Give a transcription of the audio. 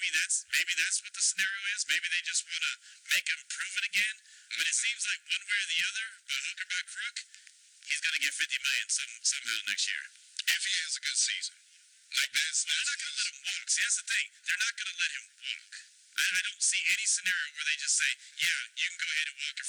maybe that's what the scenario is. Maybe they just want to make him prove it again. But it seems like one way or the other, by hook or by crook, he's going to get $50 million somehow next year. If he has a good season. Like that's they're not going to let him walk. See, that's the thing. They're not going to let him walk. I don't see any scenario where they just say, yeah, you can go ahead and walk your